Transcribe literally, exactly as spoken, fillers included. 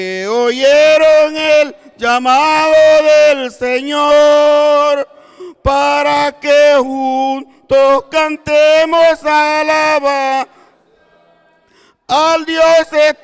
que oyeron el llamado del Señor, para que juntos cantemos alabanza al Dios eterno.